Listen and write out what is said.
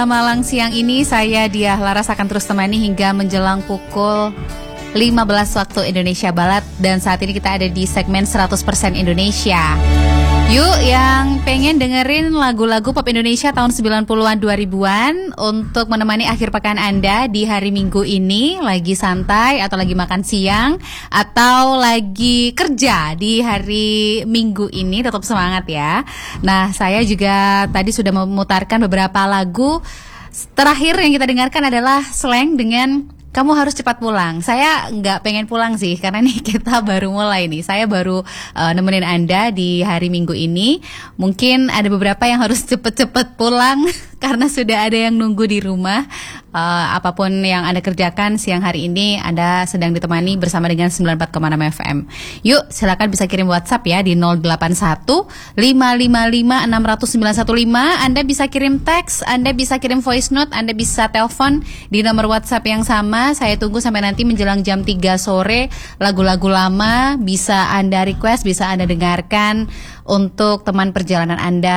Malang siang ini saya Diah Laras akan terus temani hingga menjelang pukul 15 waktu Indonesia Barat. Dan saat ini kita ada di segmen 100% Indonesia. Yuk yang pengen dengerin lagu-lagu pop Indonesia tahun 90-an 2000-an untuk menemani akhir pekan Anda di hari Minggu ini, lagi santai atau lagi makan siang atau lagi kerja di hari Minggu ini, tetap semangat ya. Nah, saya juga tadi sudah memutarkan beberapa lagu. Terakhir yang kita dengarkan adalah Slank dengan Kamu Harus Cepat Pulang. Saya nggak pengen pulang sih, karena nih kita baru mulai nih. Saya baru nemenin Anda di hari Minggu ini. Mungkin ada beberapa yang harus cepet-cepet pulang karena sudah ada yang nunggu di rumah. Apapun yang Anda kerjakan siang hari ini, Anda sedang ditemani bersama dengan 94,6 FM. Yuk, silakan bisa kirim WhatsApp ya di 081 555 600 915. Anda bisa kirim teks, Anda bisa kirim voice note, Anda bisa telepon di nomor WhatsApp yang sama. Saya tunggu sampai nanti menjelang jam 3 sore. Lagu-lagu lama bisa Anda request, bisa Anda dengarkan untuk teman perjalanan Anda